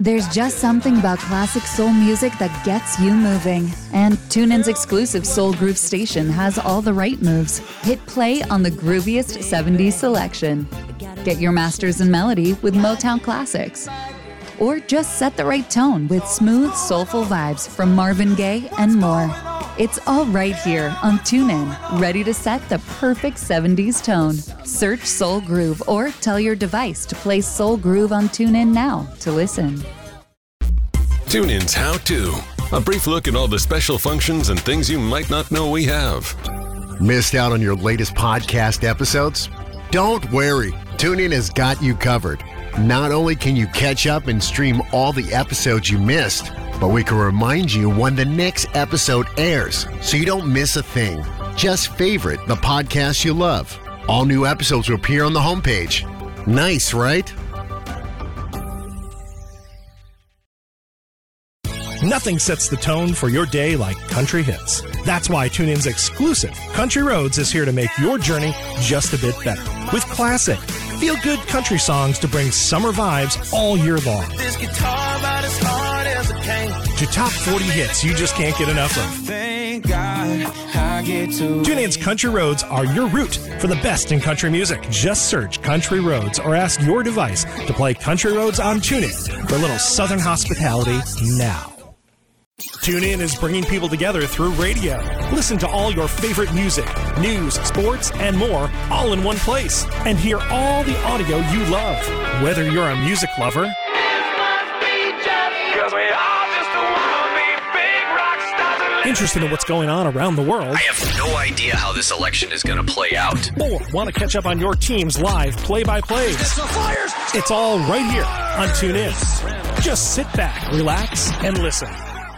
There's just something about classic soul music that gets you moving. And TuneIn's exclusive Soul Groove station has all the right moves. Hit play on the grooviest 70s selection. Get your masters in melody with Motown classics. Or just set the right tone with smooth, soulful vibes from Marvin Gaye and more. It's all right here on TuneIn, ready to set the perfect 70s tone. Search Soul Groove or tell your device to play Soul Groove on TuneIn now to listen. TuneIn's How To. A brief look at all the special functions and things you might not know we have. Missed out on your latest podcast episodes? Don't worry. TuneIn has got you covered. Not only can you catch up and stream all the episodes you missed, but we can remind you when the next episode airs so you don't miss a thing. Just favorite the podcast you love. All new episodes will appear on the homepage. Nice, right? Nothing sets the tone for your day like country hits. That's why TuneIn's exclusive Country Roads is here to make your journey just a bit better. With classic, feel-good country songs to bring summer vibes all year long. This guitar about as hard as it can. To top 40 hits you just can't get enough of. Thank God I get to. TuneIn's Country Roads are your route for the best in country music. Just search Country Roads or ask your device to play Country Roads on TuneIn for a little Southern hospitality now. TuneIn is bringing people together through radio. Listen to all your favorite music, news, sports, and more all in one place. And hear all the audio you love. Whether you're a music lover, interested in what's going on around the world, I have no idea how this election is going to play out, or want to catch up on your team's live play-by-plays, it's all right here on TuneIn. Just sit back, relax, and listen.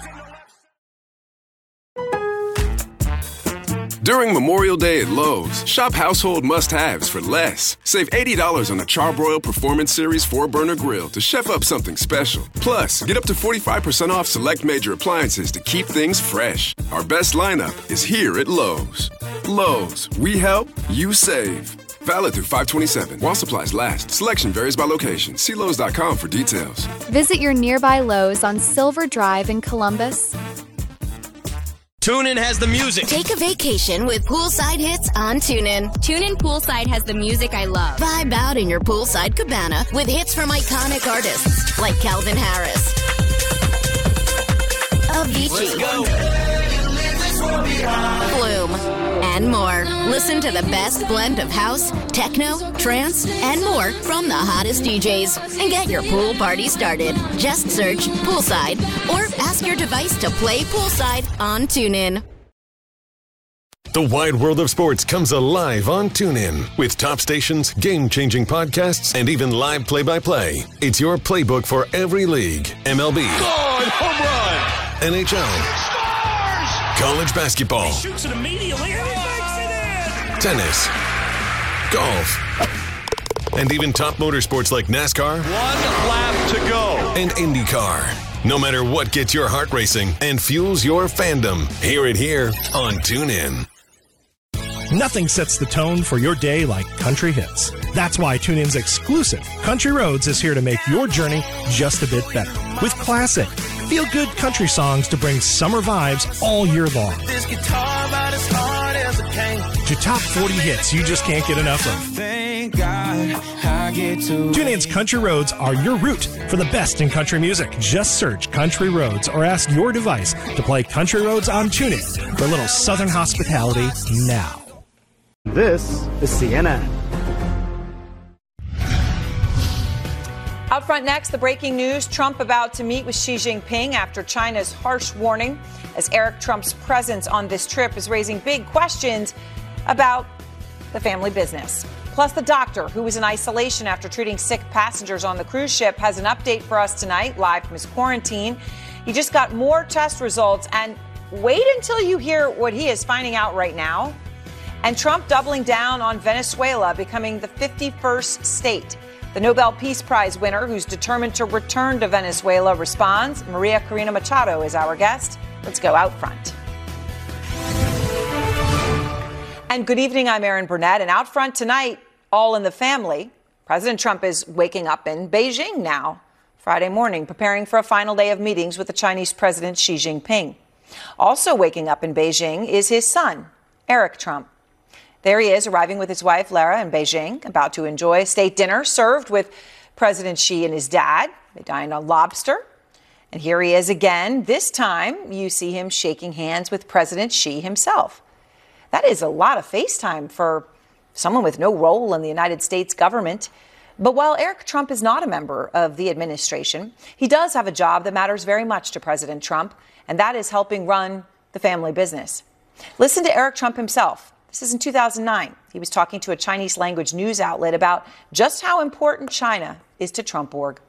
During Memorial Day at Lowe's, shop household must-haves for less. Save $80 on a Charbroil Performance Series 4-burner grill to chef up something special. Plus, get up to 45% off select major appliances to keep things fresh. Our best lineup is here at Lowe's. Lowe's, we help, you save. Valid through 5/27. While supplies last. Selection varies by location. See Lowes.com for details. Visit your nearby Lowe's on Silver Drive in Columbus. TuneIn has the music. Take a vacation with poolside hits on TuneIn. TuneIn Poolside has the music I love. Vibe out in your poolside cabana with hits from iconic artists like Calvin Harris, Avicii, Flume, and more. Listen to the best blend of house, techno, trance, and more from the hottest DJs. And get your pool party started. Just search Poolside or ask your device to play Poolside on TuneIn. The wide world of sports comes alive on TuneIn. With top stations, game-changing podcasts, and even live play-by-play. It's your playbook for every league. MLB. Home run. NHL. College basketball. He shoots it immediately and he makes it in. Tennis. Golf. And even top motorsports like NASCAR. One lap to go. And IndyCar. No matter what gets your heart racing and fuels your fandom, hear it here on TuneIn. Nothing sets the tone for your day like country hits. That's why TuneIn's exclusive Country Roads is here to make your journey just a bit better. With classic, feel-good country songs to bring summer vibes all year long. This guitar about as hard as it can. To top 40 hits you just can't get enough of. Thank God I get to. TuneIn's Country Roads are your route for the best in country music. Just search Country Roads or ask your device to play Country Roads on TuneIn for a little Southern hospitality now. This is CNN. Out front next, the breaking news. Trump about to meet with Xi Jinping after China's harsh warning, as Eric Trump's presence on this trip is raising big questions about the family business. Plus, the doctor who was in isolation after treating sick passengers on the cruise ship has an update for us tonight, live from his quarantine. He just got more test results, and wait until you hear what he is finding out right now. And Trump doubling down on Venezuela, becoming the 51st state. The Nobel Peace Prize winner, who's determined to return to Venezuela, responds. Maria Corina Machado is our guest. Let's go out front. And good evening, I'm Erin Burnett. And out front tonight, all in the family, President Trump is waking up in Beijing now Friday morning, preparing for a final day of meetings with the Chinese President Xi Jinping. Also waking up in Beijing is his son, Eric Trump. There he is, arriving with his wife, Lara, in Beijing, about to enjoy a state dinner served with President Xi and his dad. They dined on lobster. And here he is again. This time, you see him shaking hands with President Xi himself. That is a lot of FaceTime for someone with no role in the United States government. But while Eric Trump is not a member of the administration, he does have a job that matters very much to President Trump, and that is helping run the family business. Listen to Eric Trump himself. This is in 2009. He was talking to a Chinese language news outlet about just how important China is to Trump Org.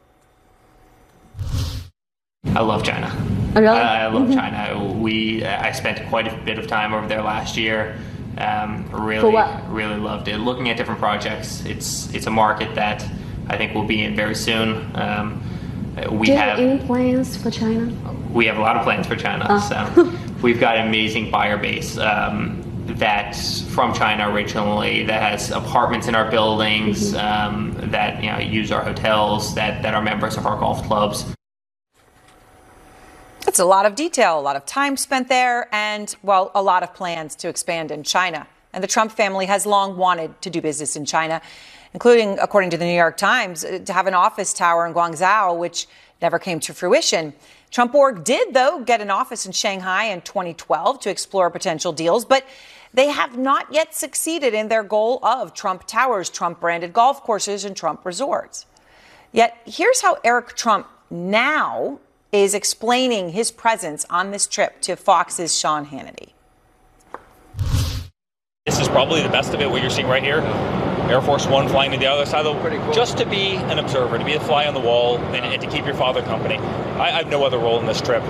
I love China. Oh, really? I love China. I spent quite a bit of time over there last year. Really loved it. Looking at different projects, it's a market that I think we'll be in very soon. Do you have any plans for China? We have a lot of plans for China. So we've got an amazing buyer base that's from China originally, that has apartments in our buildings, that use our hotels, that are members of our golf clubs. It's a lot of detail, a lot of time spent there, and, well, a lot of plans to expand in China. And the Trump family has long wanted to do business in China, including, according to the New York Times, to have an office tower in Guangzhou, which never came to fruition. Trump Org did, though, get an office in Shanghai in 2012 to explore potential deals, but they have not yet succeeded in their goal of Trump Towers, Trump-branded golf courses, and Trump resorts. Yet, here's how Eric Trump now is explaining his presence on this trip to Fox's Sean Hannity. This is probably the best of it, what you're seeing right here. Air Force One flying to the other side of the cool. Just to be an observer, to be a fly on the wall, and to keep your father company. I have no other role in this trip.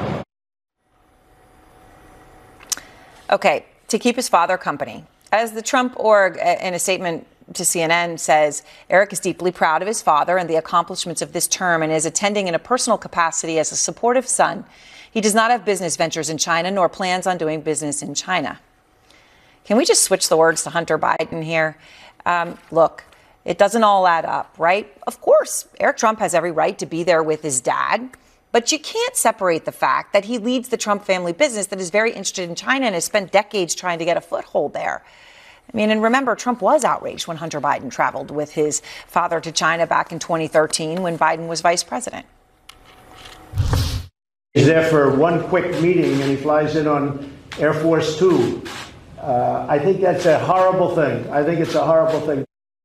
Okay, to keep his father company. As the Trump Org, in a statement to CNN, says Eric is deeply proud of his father and the accomplishments of this term and is attending in a personal capacity as a supportive son. He does not have business ventures in China nor plans on doing business in China. Can we just switch the words to Hunter Biden here? Look, it doesn't all add up, right? Of course, Eric Trump has every right to be there with his dad, but you can't separate the fact that he leads the Trump family business that is very interested in China and has spent decades trying to get a foothold there. I mean, and remember, Trump was outraged when Hunter Biden traveled with his father to China back in 2013 when Biden was vice president. He's there for one quick meeting and he flies in on Air Force Two. I think that's a horrible thing. I think it's a horrible thing.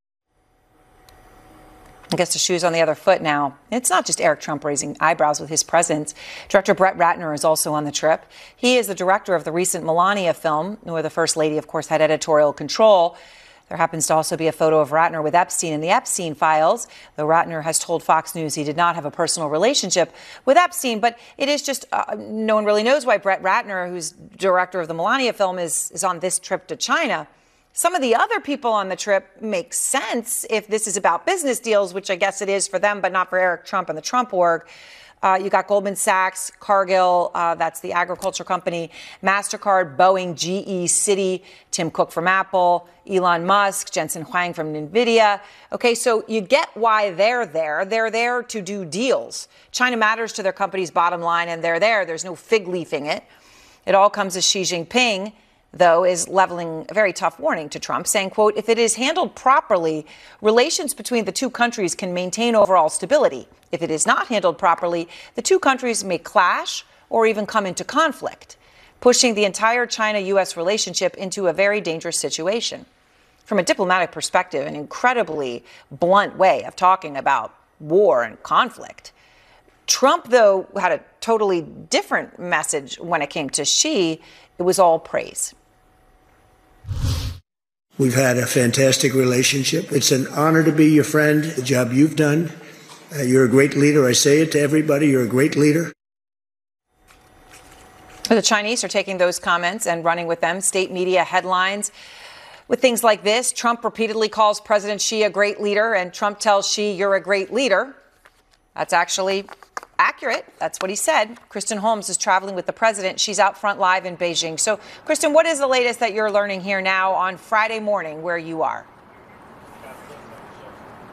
I guess the shoe's on the other foot now. It's not just Eric Trump raising eyebrows with his presence. Director Brett Ratner is also on the trip. He is the director of the recent Melania film, where the First Lady, of course, had editorial control. There happens to also be a photo of Ratner with Epstein in the Epstein files, though Ratner has told Fox News he did not have a personal relationship with Epstein. But it is just no one really knows why Brett Ratner, who's director of the Melania film, is on this trip to China. Some of the other people on the trip make sense if this is about business deals, which I guess it is for them, but not for Eric Trump and the Trump Org. You got Goldman Sachs, Cargill, that's the agriculture company, MasterCard, Boeing, GE, Citi, Tim Cook from Apple, Elon Musk, Jensen Huang from NVIDIA. Okay, so you get why they're there. They're there to do deals. China matters to their company's bottom line, and they're there. There's no fig leafing it. It all comes as Xi Jinping, though, is leveling a very tough warning to Trump, saying, quote, if it is handled properly, relations between the two countries can maintain overall stability. If it is not handled properly, the two countries may clash or even come into conflict, pushing the entire China-U.S. relationship into a very dangerous situation. From a diplomatic perspective, an incredibly blunt way of talking about war and conflict. Trump, though, had a totally different message when it came to Xi. It was all praise. We've had a fantastic relationship. It's an honor to be your friend. The job you've done. You're a great leader. I say it to everybody. You're a great leader. The Chinese are taking those comments and running with them. State media headlines with things like this. Trump repeatedly calls President Xi a great leader, and Trump tells Xi, you're a great leader. That's actually accurate. That's what he said. Kristen Holmes is traveling with the president. She's out front live in Beijing. So, Kristen, what is the latest that you're learning here now on Friday morning where you are?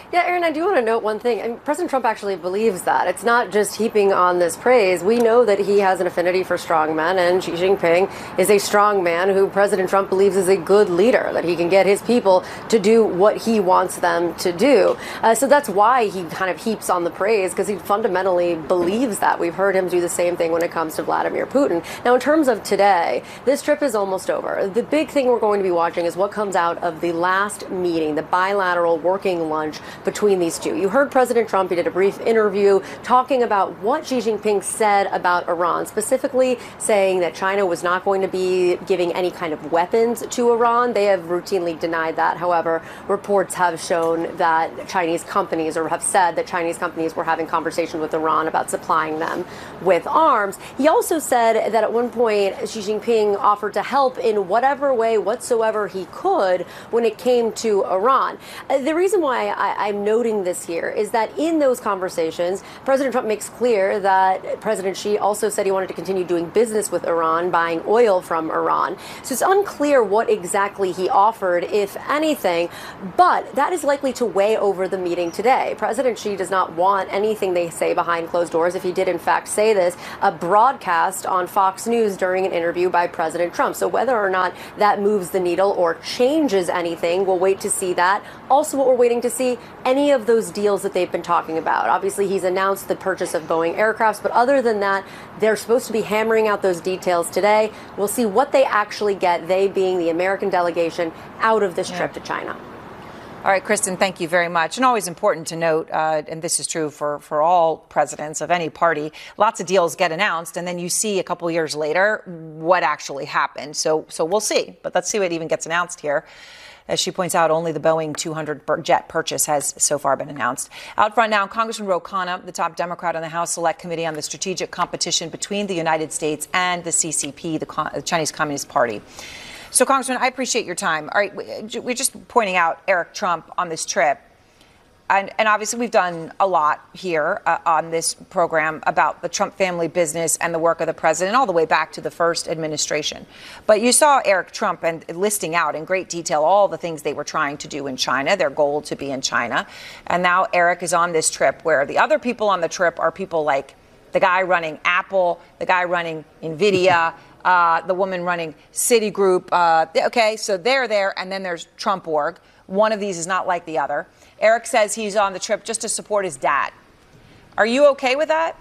Yeah, Aaron, I do want to note one thing. I mean, President Trump actually believes that. It's not just heaping on this praise. We know that he has an affinity for strong men, and Xi Jinping is a strong man who President Trump believes is a good leader, that he can get his people to do what he wants them to do. So that's why he kind of heaps on the praise, because he fundamentally believes that. We've heard him do the same thing when it comes to Vladimir Putin. Now, in terms of today, this trip is almost over. The big thing we're going to be watching is what comes out of the last meeting, the bilateral working lunch between these two. You heard President Trump, he did a brief interview talking about what Xi Jinping said about Iran, specifically saying that China was not going to be giving any kind of weapons to Iran. They have routinely denied that. However, reports have shown that Chinese companies, or have said that Chinese companies were having conversations with Iran about supplying them with arms. He also said that at one point Xi Jinping offered to help in whatever way whatsoever he could when it came to Iran. The reason why I'm noting this here is that in those conversations, President Trump makes clear that President Xi also said he wanted to continue doing business with Iran, buying oil from Iran. So it's unclear what exactly he offered, if anything, but that is likely to weigh over the meeting today. President Xi does not want anything they say behind closed doors, if he did in fact say this, a broadcast on Fox News during an interview by President Trump. So whether or not that moves the needle or changes anything, we'll wait to see that. Also, what we're waiting to see, any of those deals that they've been talking about. Obviously, he's announced the purchase of Boeing aircrafts, but other than that, they're supposed to be hammering out those details today. We'll see what they actually get, they being the American delegation, out of this trip to China. All right, Kristen, thank you very much. And always important to note, and this is true for all presidents of any party, lots of deals get announced, and then you see a couple years later what actually happened. So we'll see. But let's see what even gets announced here. As she points out, only the Boeing 200 jet purchase has so far been announced. Out front now, Congressman Ro Khanna, the top Democrat on the House Select Committee on the Strategic Competition between the United States and the CCP, the Chinese Communist Party. So, Congressman, I appreciate your time. All right, we're just pointing out Eric Trump on this trip. And obviously, we've done a lot here on this program about the Trump family business and the work of the president all the way back to the first administration. But you saw Eric Trump and listing out in great detail all the things they were trying to do in China, their goal to be in China. And now Eric is on this trip where the other people on the trip are people like the guy running Apple, the guy running NVIDIA, the woman running Citigroup. Okay, so they're there. And then there's Trump org. One of these is not like the other. Eric says he's on the trip just to support his dad. Are you okay with that?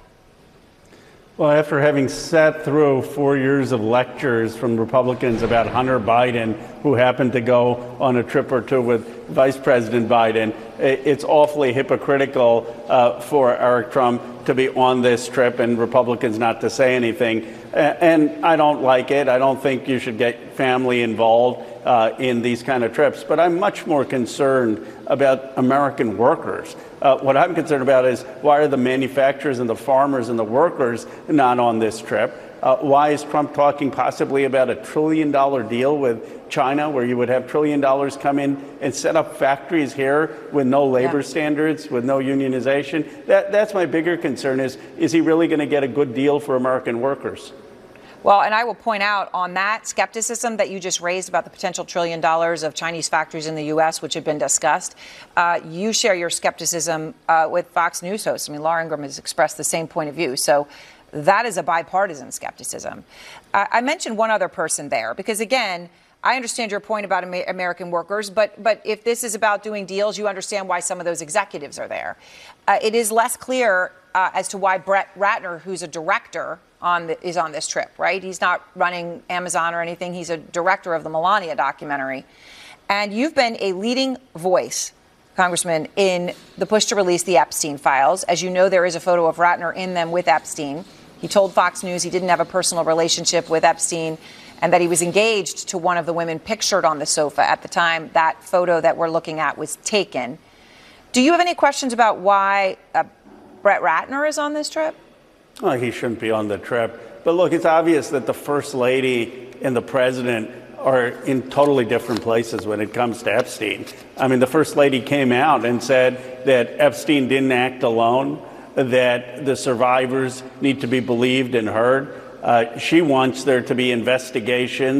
Well, after having sat through 4 years of lectures from Republicans about Hunter Biden, who happened to go on a trip or two with Vice President Biden, it's awfully hypocritical for Eric Trump to be on this trip and Republicans not to say anything. And I don't like it. I don't think you should get family involved in these kind of trips. But I'm much more concerned about American workers. What I'm concerned about is why are the manufacturers and the farmers and the workers not on this trip? Why is Trump talking possibly about $1 trillion deal with China, where you would have $1 trillion come in and set up factories here with no labor standards, with no unionization? That's my bigger concern is he really going to get a good deal for American workers? Well, and I will point out on that skepticism that you just raised about the potential $1 trillion of Chinese factories in the U.S., which have been discussed. You share your skepticism with Fox News hosts. I mean, Laura Ingraham has expressed the same point of view. So that is a bipartisan skepticism. I mentioned one other person there because, again, I understand your point about American workers, but if this is about doing deals, you understand why some of those executives are there. It is less clear as to why Brett Ratner, who's a director, is on this trip, right? He's not running Amazon or anything. He's a director of the Melania documentary. And you've been a leading voice, Congressman, in the push to release the Epstein files. As you know, there is a photo of Ratner in them with Epstein. He told Fox News he didn't have a personal relationship with Epstein and that he was engaged to one of the women pictured on the sofa at the time that photo that we're looking at was taken. Do you have any questions about why Brett Ratner is on this trip? Well, he shouldn't be on the trip. But look, it's obvious that the First Lady and the President are in totally different places when it comes to Epstein. I mean, the First Lady came out and said that Epstein didn't act alone, that the survivors need to be believed and heard. She wants there to be investigations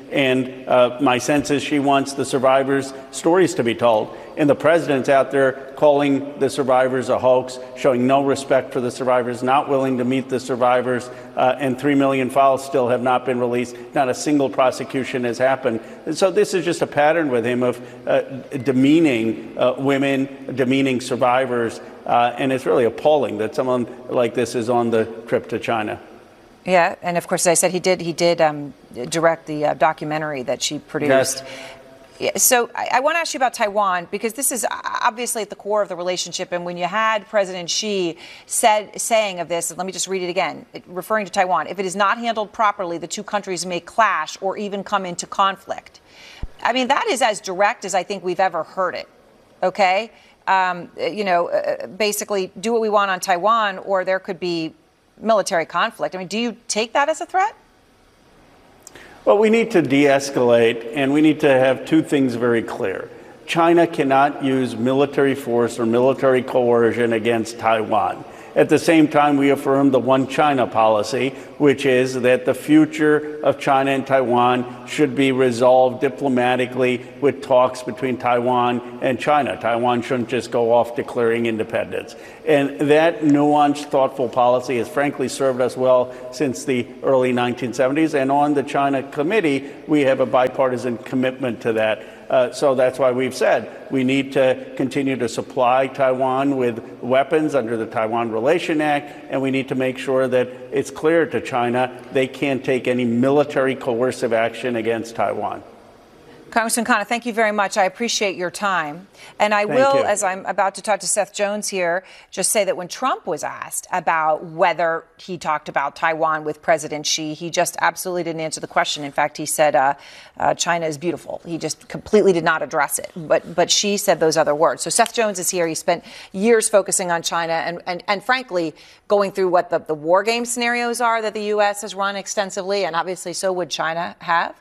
And my sense is she wants the survivors' stories to be told. And the president's out there calling the survivors a hoax, showing no respect for the survivors, not willing to meet the survivors, and 3 million files still have not been released. Not a single prosecution has happened. And so this is just a pattern with him of demeaning women, demeaning survivors, and it's really appalling that someone like this is on the trip to China. Yeah, and of course, as I said, he did direct the documentary that she produced. Yes. Yeah, so I want to ask you about Taiwan, because this is obviously at the core of the relationship. And when you had President Xi saying of this, let me just read it again, referring to Taiwan, if it is not handled properly, the two countries may clash or even come into conflict. I mean, that is as direct as I think we've ever heard it. OK, basically do what we want on Taiwan, or there could be military conflict. I mean, do you take that as a threat? Well, we need to de-escalate, and we need to have two things very clear. China cannot use military force or military coercion against Taiwan. At the same time, we affirm the One China policy, which is that the future of China and Taiwan should be resolved diplomatically with talks between Taiwan and China. Taiwan shouldn't just go off declaring independence. And that nuanced, thoughtful policy has frankly served us well since the early 1970s. And on the China Committee, we have a bipartisan commitment to that. So that's why we've said we need to continue to supply Taiwan with weapons under the Taiwan Relation Act, and we need to make sure that it's clear to China they can't take any military coercive action against Taiwan. Congressman Khanna, thank you very much. I appreciate your time. And I will, as I'm about to talk to Seth Jones here, just say that when Trump was asked about whether he talked about Taiwan with President Xi, he just absolutely didn't answer the question. In fact, he said China is beautiful. He just completely did not address it. But Xi said those other words. So Seth Jones is here. He spent years focusing on China and frankly, going through what the war game scenarios are that the U.S. has run extensively. And obviously, so would China have.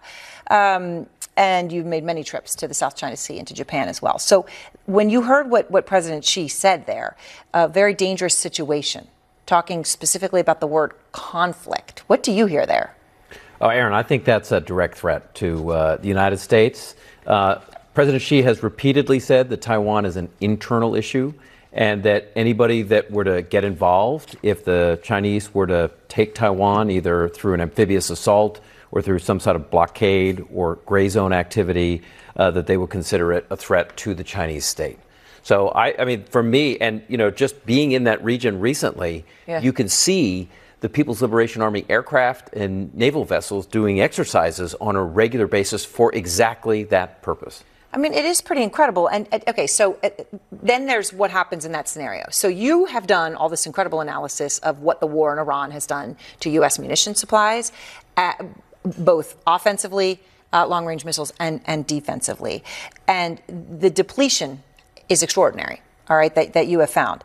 And you've made many trips to the South China Sea and to Japan as well. So when you heard what President Xi said there, a very dangerous situation, talking specifically about the word conflict, what do you hear there? Oh, Aaron, I think that's a direct threat to the United States. President Xi has repeatedly said that Taiwan is an internal issue and that anybody that were to get involved, if the Chinese were to take Taiwan either through an amphibious assault or through some sort of blockade or gray zone activity, that they would consider it a threat to the Chinese state. So, I mean, for me, and, just being in that region recently, you can see the People's Liberation Army aircraft and naval vessels doing exercises on a regular basis for exactly that purpose. I mean, it is pretty incredible. And okay, so then there's what happens in that scenario. So you have done all this incredible analysis of what the war in Iran has done to U.S. munition supplies, both offensively, long-range missiles, and defensively. And the depletion is extraordinary, all right, that you have found.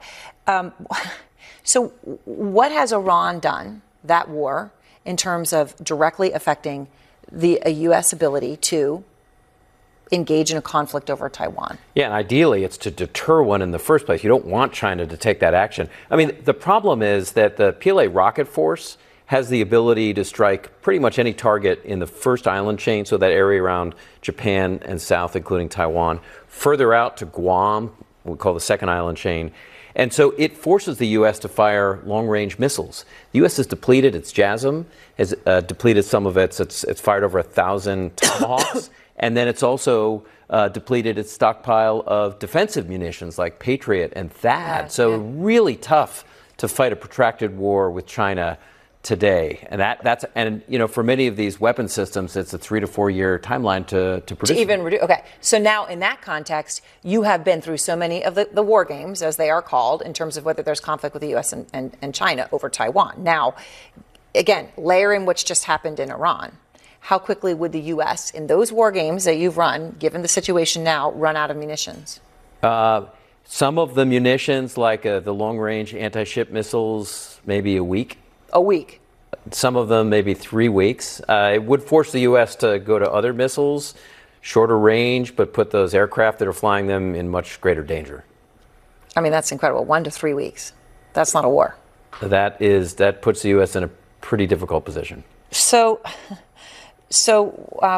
So what has Iran done, that war, in terms of directly affecting the U.S. ability to engage in a conflict over Taiwan? Yeah, and ideally it's to deter one in the first place. You don't want China to take that action. I mean, the problem is that the PLA rocket force has the ability to strike pretty much any target in the first island chain, so that area around Japan and south, including Taiwan, further out to Guam, we call the second island chain. And so it forces the U.S. to fire long-range missiles. The U.S. has depleted its JASSM, has depleted some of it's fired over 1,000 Tomahawks, and then it's also depleted its stockpile of defensive munitions like Patriot and THAAD. So really tough to fight a protracted war with China today. And that's for many of these weapon systems, it's a 3 to 4 year timeline to produce. To even reduce. Okay. So now in that context, you have been through so many of the war games, as they are called, in terms of whether there's conflict with the U.S. and China over Taiwan. Now, again, layer in what's just happened in Iran. How quickly would the U.S. in those war games that you've run, given the situation now, run out of munitions? Some of the munitions, like the long-range anti-ship missiles, maybe a week. A week. Some of them maybe 3 weeks. It would force the U.S. to go to other missiles, shorter range, but put those aircraft that are flying them in much greater danger. I mean, that's incredible. 1 to 3 weeks. That's not a war. That puts the U.S. in a pretty difficult position. So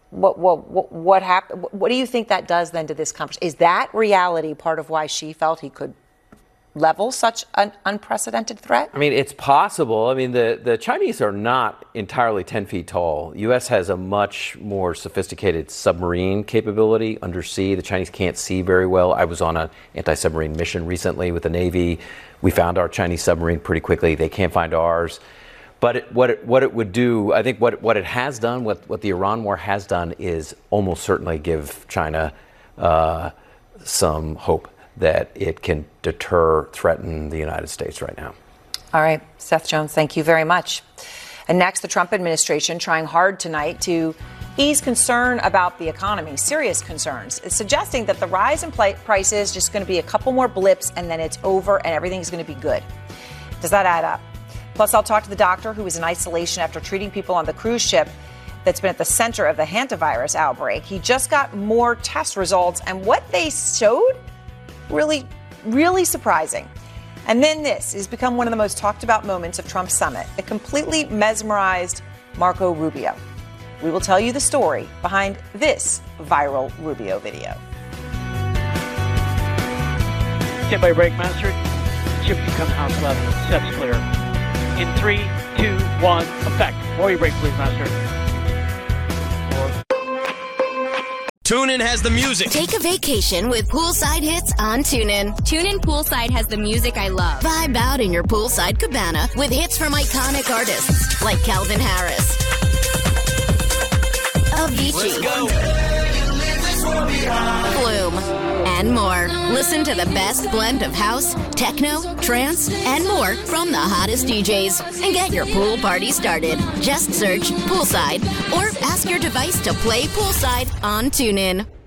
what happened? What do you think that does then to this conversation? Is that reality part of why she felt he could level such an unprecedented threat? I mean, it's possible. I mean, the Chinese are not entirely 10 feet tall. The U.S. has a much more sophisticated submarine capability undersea. The Chinese can't see very well. I was on an anti-submarine mission recently with the Navy. We found our Chinese submarine pretty quickly. They can't find ours. But what it would do, I think what it has done, what the Iran war has done, is almost certainly give China some hope that it can threaten the United States right now. All right, Seth Jones, thank you very much. And next, the Trump administration trying hard tonight to ease concern about the economy, serious concerns. It's suggesting that the rise in prices is just going to be a couple more blips and then it's over and everything's going to be good. Does that add up? Plus, I'll talk to the doctor who was in isolation after treating people on the cruise ship that's been at the center of the hantavirus outbreak. He just got more test results, and what they showed, really, really surprising. And then this has become one of the most talked about moments of Trump's summit. It completely mesmerized Marco Rubio. We will tell you the story behind this viral Rubio video. Stand by break, master. Ship become house level. Steps clear. In 3, 2, 1, effect. Before you break, please, master. TuneIn has the music. Take a vacation with poolside hits on TuneIn. TuneIn Poolside has the music I love. Vibe out in your poolside cabana with hits from iconic artists like Calvin Harris, Avicii, Flume, and more. Listen to the best blend of house, techno, trance, and more from the hottest DJs. And get your pool party started. Just search Poolside or ask your device to play Poolside on TuneIn.